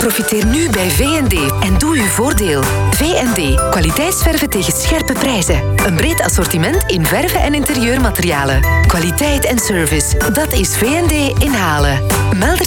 Profiteer nu bij V&D en doe uw voordeel. V&D, kwaliteitsverven tegen scherpe prijzen. Een breed assortiment in verven en interieurmaterialen. Kwaliteit en service, dat is V&D in Halen. Meld